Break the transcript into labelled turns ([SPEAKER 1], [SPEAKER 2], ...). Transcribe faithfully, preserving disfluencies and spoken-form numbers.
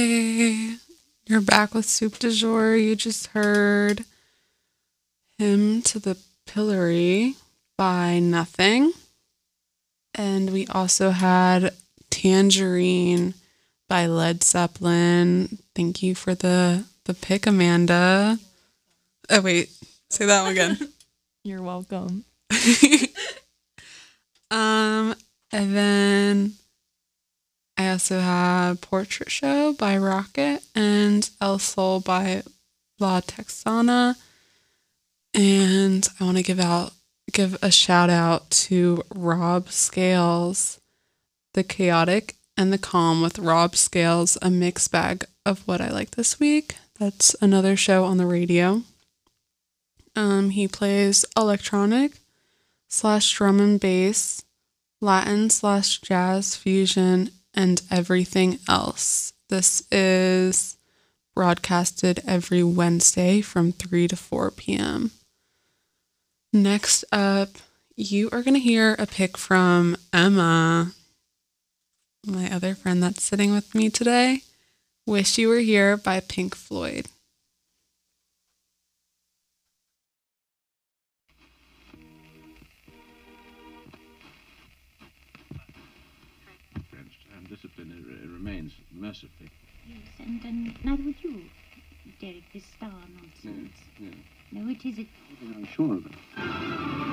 [SPEAKER 1] Hey, you're back with Soup du Jour. You just heard Hymn to the Pillory by Nothing. And we also had Tangerine by Led Zeppelin. Thank you for the, the pick, Amanda. Oh, wait. Say that one again.
[SPEAKER 2] You're welcome.
[SPEAKER 1] um, and then I also have Portrait Show by Rocket and El Sol by La Texana. And I want to give out give a shout out to Rob Scales, The Chaotic and the Calm with Rob Scales, a mixed bag of what I like this week. That's another show on the radio. Um, he plays electronic slash drum and bass, Latin slash jazz fusion, and everything else. This is broadcasted every Wednesday from three to four p.m. Next up, you are going to hear a pick from Emma, my other friend that's sitting with me today. Wish You Were Here by Pink Floyd.
[SPEAKER 3] And discipline it, it remains mercifully.
[SPEAKER 4] Yes, and, and neither would you, Derek, this star nonsense.
[SPEAKER 3] Yeah, yeah.
[SPEAKER 4] No, it is it.
[SPEAKER 3] I'm sure of it.